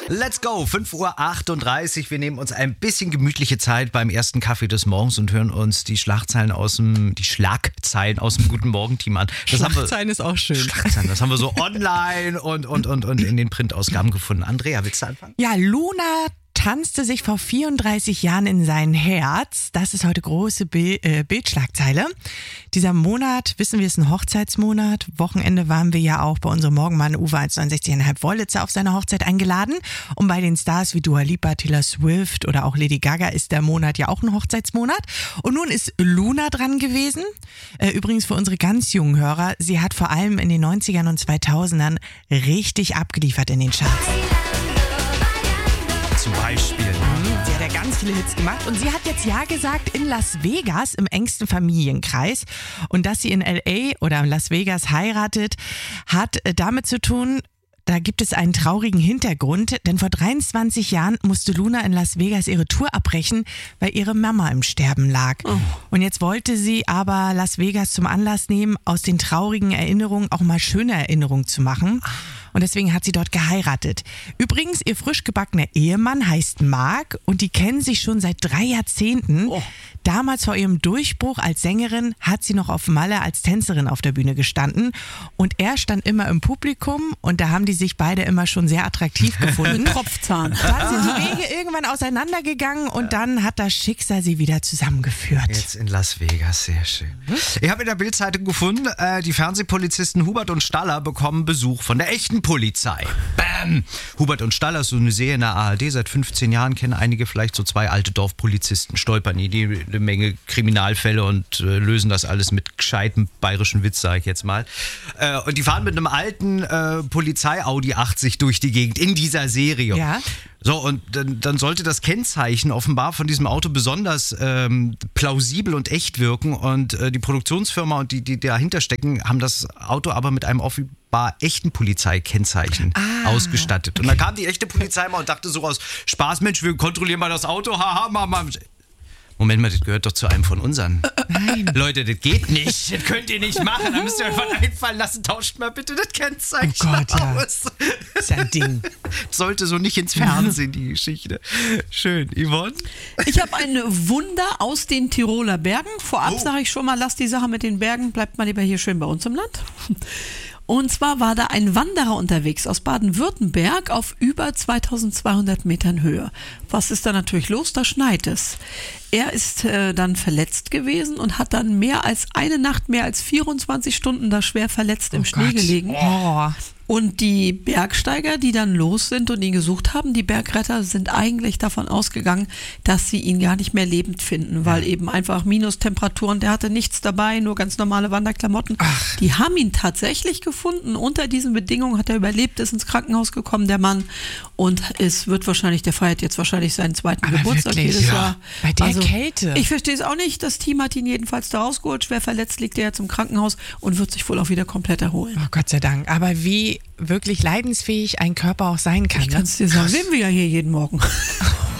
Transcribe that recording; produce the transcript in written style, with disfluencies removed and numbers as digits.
Let's go, 5:38 Uhr. Wir nehmen uns ein bisschen gemütliche Zeit beim ersten Kaffee des Morgens und hören uns die Schlagzeilen aus dem Guten Morgen-Team an. Schlagzeilen ist auch schön. Schlagzeilen, das haben wir so online und in den Printausgaben gefunden. Andrea, willst du anfangen? Ja, Luna tanzte sich vor 34 Jahren in sein Herz. Das ist heute große Bildschlagzeile. Dieser Monat, wissen wir, ist ein Hochzeitsmonat. Wochenende waren wir ja auch bei unserem Morgenmann Uwe 169,5 Wollitzer auf seine Hochzeit eingeladen. Und bei den Stars wie Dua Lipa, Taylor Swift oder auch Lady Gaga ist der Monat ja auch ein Hochzeitsmonat. Und nun ist Luna dran gewesen. Übrigens für unsere ganz jungen Hörer, sie hat vor allem in den 90ern und 2000ern richtig abgeliefert in den Charts. Zum Beispiel. Sie hat ja ganz viele Hits gemacht und sie hat jetzt Ja gesagt in Las Vegas im engsten Familienkreis. Und dass sie in L.A. oder Las Vegas heiratet, hat damit zu tun, da gibt es einen traurigen Hintergrund, denn vor 23 Jahren musste Luna in Las Vegas ihre Tour abbrechen, weil ihre Mama im Sterben lag. Oh. Und jetzt wollte sie aber Las Vegas zum Anlass nehmen, aus den traurigen Erinnerungen auch mal schöne Erinnerungen zu machen. Und deswegen hat sie dort geheiratet. Übrigens, ihr frisch gebackener Ehemann heißt Mark und die kennen sich schon seit 3 Jahrzehnten. Oh. Damals vor ihrem Durchbruch als Sängerin hat sie noch auf Malle als Tänzerin auf der Bühne gestanden. Und er stand immer im Publikum und da haben die sich beide immer schon sehr attraktiv gefunden. Tropfzahn. Dann sind die Wege irgendwann auseinandergegangen und dann hat das Schicksal sie wieder zusammengeführt. Jetzt in Las Vegas, sehr schön. Ich habe in der Bild-Zeitung gefunden, die Fernsehpolizisten Hubert und Staller bekommen Besuch von der echten Polizei. Bam! Hubert und Staller ist so eine Serie in der ARD. Seit 15 Jahren kennen einige vielleicht so 2 alte Dorfpolizisten, stolpern die eine Menge Kriminalfälle und lösen das alles mit gescheitem bayerischen Witz, sage ich jetzt mal. Und die fahren mit einem alten Polizei-Audi 80 durch die Gegend in dieser Serie. Ja. So, und dann sollte das Kennzeichen offenbar von diesem Auto besonders plausibel und echt wirken. Und die Produktionsfirma und die dahinter stecken, haben das Auto aber mit einem offenbar echten Polizeikennzeichen ausgestattet. Und dann kam die echte Polizei mal und dachte so aus Spaß, Mensch, wir kontrollieren mal das Auto, haha, Mama. Moment mal, das gehört doch zu einem von unseren. Nein. Leute, das geht nicht. Das könnt ihr nicht machen. Da müsst ihr einfach einfallen lassen. Tauscht mal bitte das Kennzeichen aus. Das ist ein Ding. Sollte so nicht ins Fernsehen, die Geschichte. Schön. Yvonne? Ich habe ein Wunder aus den Tiroler Bergen. Vorab sage ich schon mal, lasst die Sache mit den Bergen, bleibt mal lieber hier schön bei uns im Land. Und zwar war da ein Wanderer unterwegs aus Baden-Württemberg auf über 2200 Metern Höhe. Was ist da natürlich los? Da schneit es. Er ist dann verletzt gewesen und hat dann mehr als eine Nacht, mehr als 24 Stunden da schwer verletzt im Schnee gelegen. Oh. Und die Bergsteiger, die dann los sind und ihn gesucht haben, die Bergretter, sind eigentlich davon ausgegangen, dass sie ihn gar nicht mehr lebend finden, weil eben einfach Minustemperaturen, der hatte nichts dabei, nur ganz normale Wanderklamotten. Ach. Die haben ihn tatsächlich gefunden. Unter diesen Bedingungen hat er überlebt, ist ins Krankenhaus gekommen, der Mann. Und der feiert jetzt wahrscheinlich seinen 2. Geburtstag jedes Jahr. Bei der Kälte. Ich verstehe es auch nicht. Das Team hat ihn jedenfalls da rausgeholt. Schwer verletzt liegt er jetzt im Krankenhaus und wird sich wohl auch wieder komplett erholen. Oh Gott sei Dank. Aber wie wirklich leidensfähig ein Körper auch sein kann. Ich kann es dir sagen. Sehen wir ja hier jeden Morgen.